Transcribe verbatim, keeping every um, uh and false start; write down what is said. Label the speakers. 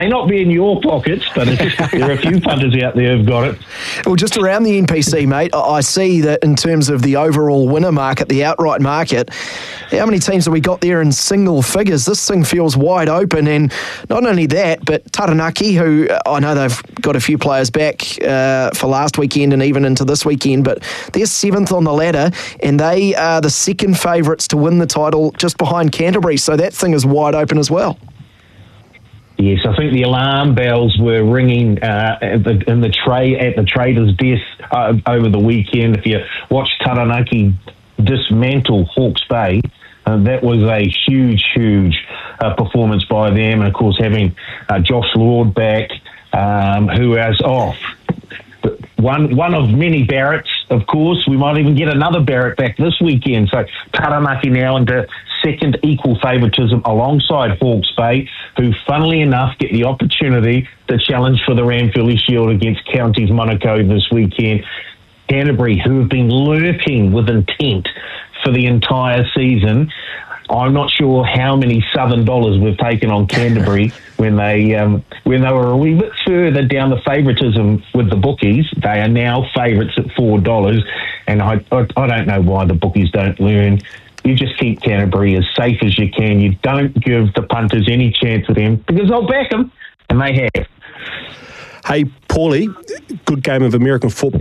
Speaker 1: may not be in your pockets, but it's, there are a few punters out there who've got it.
Speaker 2: Well, just around the N P C, mate, I see that in terms of the overall winner market, the outright market, how many teams have we got there in single figures? This thing feels wide open, and not only that, but Taranaki, who I know they've got a few players back uh, for last weekend and even into this weekend, but they're seventh on the ladder, and they are the second favourites to win the title just behind Canterbury, so that thing is wide open as well.
Speaker 1: Yes, I think the alarm bells were ringing uh, at the, in the tray at the trader's desk uh, over the weekend. If you watch Taranaki dismantle Hawke's Bay, uh, that was a huge, huge uh, performance by them. And of course, having uh, Josh Lord back, um, who is off. One one of many Barretts, of course. We might even get another Barrett back this weekend. So Taranaki now into second equal favouritism alongside Hawke's Bay, who, funnily enough, get the opportunity to challenge for the Ranfurly Shield against Counties Monaco this weekend. Canterbury, who have been lurking with intent for the entire season. I'm not sure how many Southern dollars we've taken on Canterbury when they um, when they were a wee bit further down the favouritism with the bookies. They are now favourites at four dollars, and I, I I don't know why the bookies don't learn. You just keep Canterbury as safe as you can. You don't give the punters any chance of them, because they'll back them, and they have.
Speaker 3: Hey, Paulie, good game of American football.